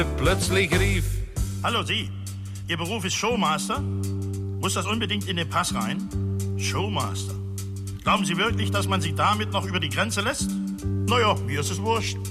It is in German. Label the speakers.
Speaker 1: plötzlich rief:
Speaker 2: Hallo Sie, Ihr Beruf ist Showmaster? Muss das unbedingt in den Pass rein? Showmaster. Glauben Sie wirklich, dass man Sie damit noch über die Grenze lässt? Naja, mir ist es wurscht.